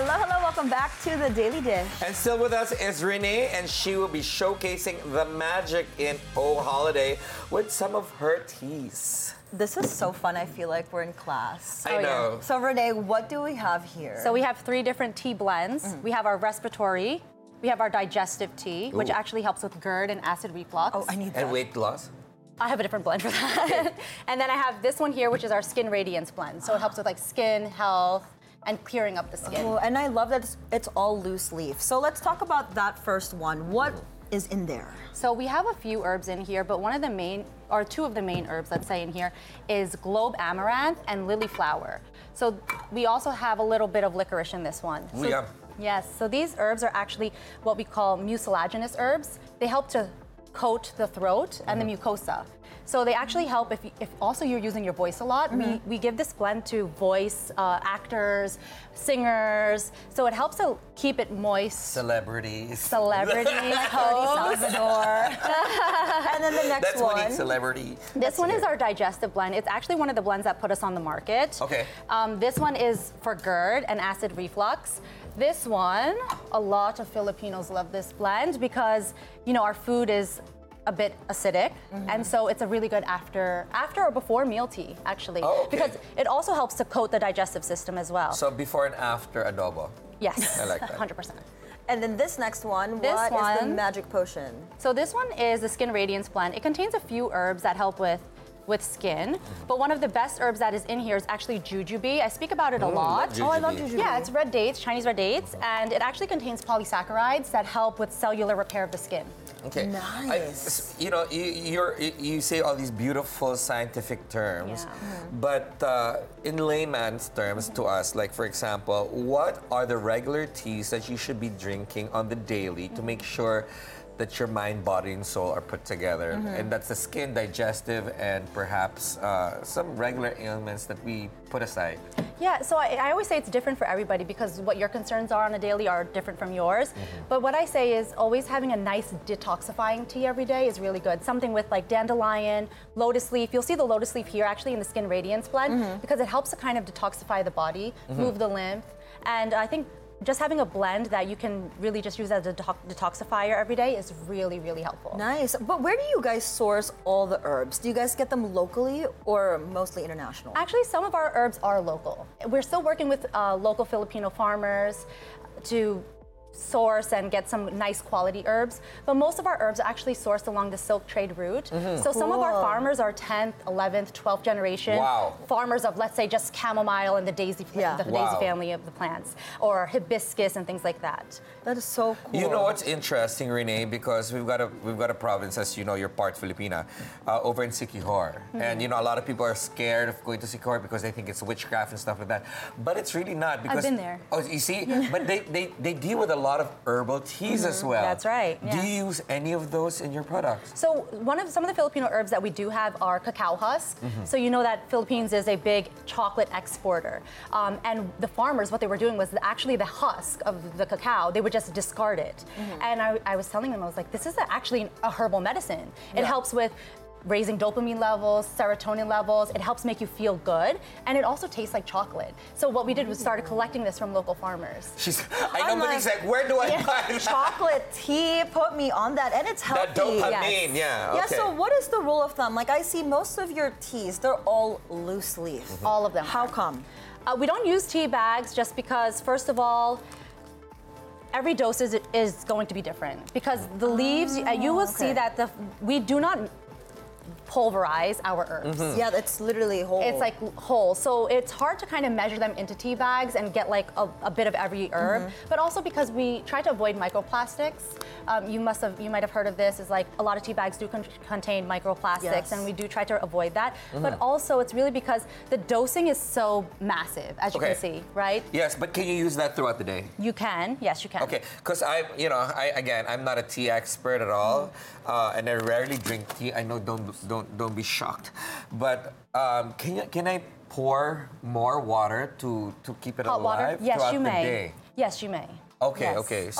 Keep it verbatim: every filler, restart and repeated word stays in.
Hello, hello, welcome back to the Daily Dish. And still with us is Renee, and she will be showcasing the magic in O Holiday with some of her teas. This is so fun. I feel like we're in class. I Oh, know. So Renee, what do we have here? So we have three different tea blends. Mm-hmm. We have our respiratory, we have our digestive tea, which Ooh. actually helps with GERD and acid reflux. Oh, I need that. And weight loss. I have a different blend for that. And then I have this one here, which is our Skin Radiance blend. So it helps with like skin health and clearing up the skin. Oh, and I love that it's, it's all loose leaf. So let's talk about that first one. What is in there? So we have a few herbs in here, but one of the main, or two of the main herbs, let's say in here, is Globe Amaranth and Lily Flower. So we also have a little bit of licorice in this one. Ooh, So- yeah. Yes, so these herbs are actually what we call mucilaginous herbs. They help to coat the throat and the mucosa. So they actually help if, you, if also you're using your voice a lot. We, we give this blend to voice uh, actors, singers. So it helps to keep it moist. Celebrities. Celebrity hosts. Salvador. And then the next That's one. winning celebrity. This one is our digestive blend. It's actually one of the blends that put us on the market. Okay. Um, this one is for GERD and acid reflux. This one, a lot of Filipinos love this blend because, you know, our food is a bit acidic, and so it's a really good after after or before meal tea, actually. Oh, okay. Because it also helps to coat the digestive system as well. So before and after adobo. Yes, I like that. one hundred percent. And then this next one, This what is the one- magic potion? So this one is the Skin Radiance blend. It contains a few herbs that help with with skin, but one of the best herbs that is in here is actually jujube. I speak about it a lot. love Oh, I love jujube. jujube. Yeah, it's red dates, Chinese red dates, and it actually contains polysaccharides that help with cellular repair of the skin. Okay. Nice. I, you know, you, you're, you you say all these beautiful scientific terms, Yeah. but uh, in layman's terms to us, like for example, what are the regular teas that you should be drinking on the daily to make sure that your mind, body, and soul are put together? And that's the skin, digestive, and perhaps uh, some regular ailments that we put aside. Yeah, so I, I always say it's different for everybody because what your concerns are on a daily are different from yours. But what I say is always having a nice detoxifying tea every day is really good. Something with like dandelion, lotus leaf. You'll see the lotus leaf here actually in the Skin Radiance blend because it helps to kind of detoxify the body, move the lymph. And I think just having a blend that you can really just use as a detox- detoxifier every day is really, really helpful. Nice. But where do you guys source all the herbs? Do you guys get them locally or mostly international? Actually, some of our herbs are local. We're still working with uh, local Filipino farmers to source and get some nice quality herbs, but most of our herbs are actually sourced along the silk trade route. So some of our Cool. farmers are tenth, eleventh, twelfth generation Wow. farmers of, let's say, just chamomile and the daisy, Yeah. the Wow. daisy family of the plants, or hibiscus and things like that. That is so cool. You know what's interesting, Renee? Because we've got a we've got a province, as you know, you're part Filipina, uh, over in Siquijor, and you know a lot of people are scared of going to Siquijor because they think it's witchcraft and stuff like that. But it's really not. Because been there. Oh, you see, but they, they they deal with a lot of herbal teas as well. That's right, Do yeah. you use any of those in your products? So one of some of the Filipino herbs that we do have are cacao husk. So you know that Philippines is a big chocolate exporter, um, and the farmers, what they were doing was actually the husk of the cacao, they would just discard it. And I, I was telling them, I was like, this is actually a herbal medicine. It Yeah. helps with raising dopamine levels, serotonin levels. It helps make you feel good, and it also tastes like chocolate. So what we did was started collecting this from local farmers. She's. I know, I'm but like- it's like, where do I buy that? Chocolate tea, put me on that, and it's healthy. That dopamine, Yes. yeah. Yeah, Okay. so what is the rule of thumb? Like I see most of your teas, they're all loose leaf. All of them. How are. come? Uh, we don't use tea bags just because, first of all, every dose is, is going to be different because the leaves, uh, you will see okay. that the we do not pulverize our herbs. Yeah, that's literally whole. It's like whole, so it's hard to kind of measure them into tea bags and get like a, a bit of every herb. But also because we try to avoid microplastics. Um, you must have, you might have heard of this. Is like a lot of tea bags do con- contain microplastics, Yes. and we do try to avoid that. But also, it's really because the dosing is so massive, as you Okay. can see, right? Yes, but can you use that throughout the day? You can, yes, you can. Okay, because I, you know, I again, I'm not a tea expert at all, uh, and I rarely drink tea. I know, don't don't don't be shocked, but um, can you can I pour more water to to keep it Hot alive water? Yes, throughout you the may. day? Yes, you may. Okay, Yes. okay.